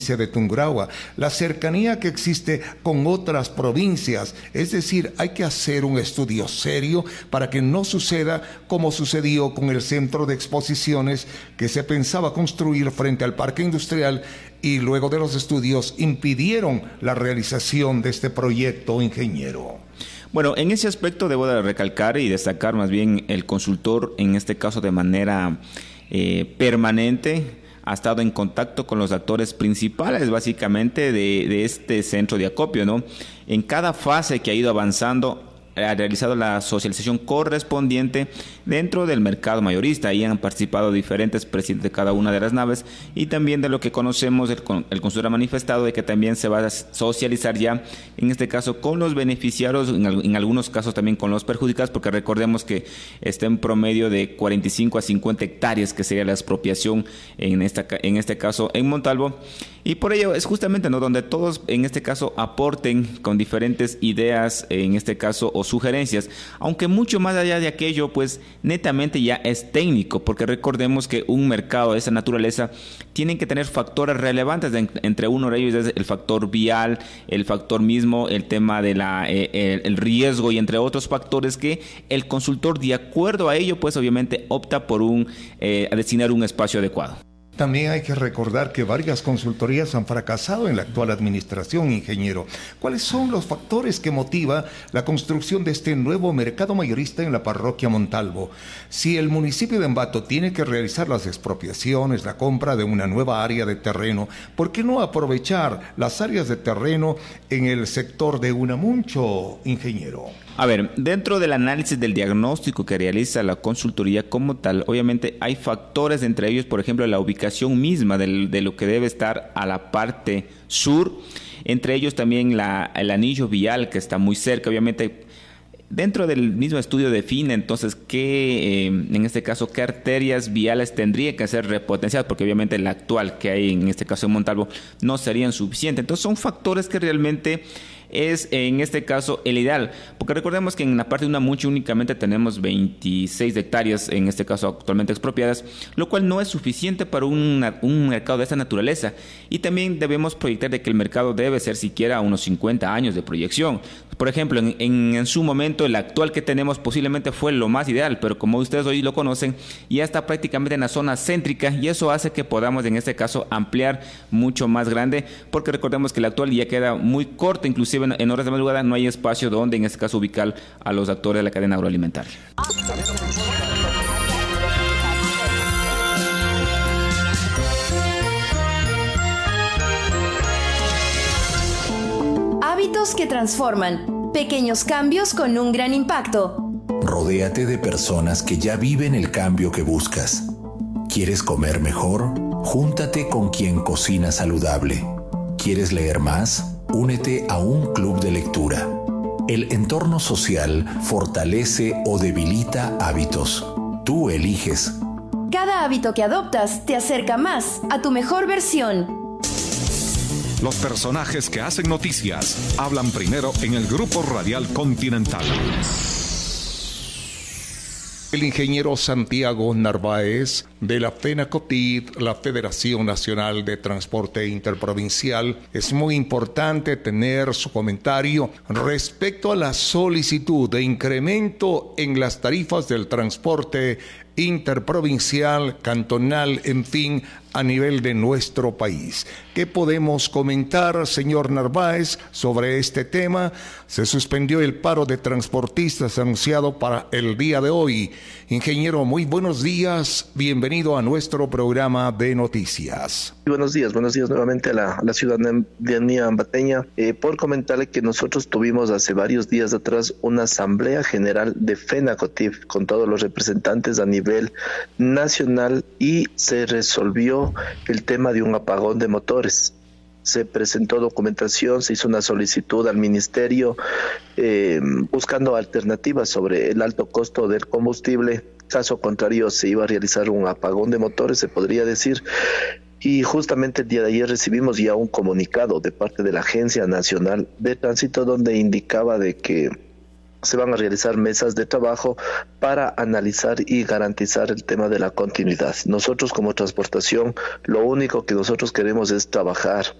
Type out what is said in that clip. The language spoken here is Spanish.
de Tungurahua, la cercanía que existe con otras provincias. Es decir, hay que hacer un estudio serio para que no suceda como sucedió con el centro de exposiciones que se pensaba construir frente al parque industrial y luego de los estudios impidieron la realización de este proyecto, ingeniero. Bueno, en ese aspecto debo de recalcar y destacar más bien el consultor, en este caso de manera permanente, ha estado en contacto con los actores principales básicamente de este centro de acopio, ¿no? En cada fase que ha ido avanzando, ha realizado la socialización correspondiente dentro del mercado mayorista. Ahí han participado diferentes presidentes de cada una de las naves, y también de lo que conocemos, el consultor ha manifestado de que también se va a socializar ya, en este caso con los beneficiarios, en algunos casos también con los perjudicados, porque recordemos que está en promedio de 45 a 50 hectáreas que sería la expropiación en este caso en Montalvo. Y por ello es justamente, ¿no?, donde todos en este caso aporten con diferentes ideas, en este caso, o sugerencias, aunque mucho más allá de aquello, pues netamente ya es técnico, porque recordemos que un mercado de esa naturaleza tiene que tener factores relevantes, entre uno de ellos es el factor vial, el factor mismo, el tema de el riesgo, y entre otros factores que el consultor, de acuerdo a ello, pues obviamente opta por a destinar un espacio adecuado. También hay que recordar que varias consultorías han fracasado en la actual administración, ingeniero. ¿Cuáles son los factores que motivan la construcción de este nuevo mercado mayorista en la parroquia Montalvo? Si el municipio de Ambato tiene que realizar las expropiaciones, la compra de una nueva área de terreno, ¿por qué no aprovechar las áreas de terreno en el sector de Unamuncho, ingeniero? A ver, dentro del análisis del diagnóstico que realiza la consultoría como tal, obviamente hay factores, entre ellos, por ejemplo, la ubicación misma de lo que debe estar a la parte sur, entre ellos también el anillo vial que está muy cerca, obviamente. Dentro del mismo estudio define entonces en este caso, qué arterias viales tendría que ser repotenciadas, porque obviamente la actual que hay en este caso en Montalvo no serían suficientes. Entonces son factores que realmente es en este caso el ideal, porque recordemos que en la parte de Unamuncho únicamente tenemos 26 hectáreas, en este caso actualmente expropiadas, lo cual no es suficiente para un mercado de esta naturaleza, y también debemos proyectar de que el mercado debe ser siquiera unos 50 años de proyección. Por ejemplo, en su momento el actual que tenemos posiblemente fue lo más ideal, pero como ustedes hoy lo conocen, ya está prácticamente en la zona céntrica, y eso hace que podamos en este caso ampliar mucho más grande, porque recordemos que el actual ya queda muy corto, inclusive en horas de madrugada no hay espacio donde en este caso ubicar a los actores de la cadena agroalimentaria. Hábitos que transforman. Pequeños cambios con un gran impacto. Rodéate de personas que ya viven el cambio que buscas. ¿Quieres comer mejor? Júntate con quien cocina saludable. ¿Quieres leer más? Únete a un club de lectura. El entorno social fortalece o debilita hábitos. Tú eliges. Cada hábito que adoptas te acerca más a tu mejor versión. Los personajes que hacen noticias hablan primero en el Grupo Radial Continental. El ingeniero Santiago Narváez de la FENACOTID, la Federación Nacional de Transporte Interprovincial. Es muy importante tener su comentario respecto a la solicitud de incremento en las tarifas del transporte interprovincial, cantonal, en fin, a nivel de nuestro país. ¿Qué podemos comentar, señor Narváez, sobre este tema? Se suspendió el paro de transportistas anunciado para el día de hoy. Ingeniero, muy buenos días. Bienvenido a nuestro programa de noticias. Buenos días nuevamente a la ciudadanía ambateña. Por comentarle que nosotros tuvimos hace varios días atrás una asamblea general de FENACOTIF con todos los representantes a nivel nacional, y se resolvió el tema de un apagón de motores. Se presentó documentación, se hizo una solicitud al ministerio buscando alternativas sobre el alto costo del combustible. Caso contrario, se iba a realizar un apagón de motores, se podría decir. Y justamente el día de ayer recibimos ya un comunicado de parte de la Agencia Nacional de Tránsito donde indicaba de que se van a realizar mesas de trabajo para analizar y garantizar el tema de la continuidad. Nosotros como transportación, lo único que nosotros queremos es trabajar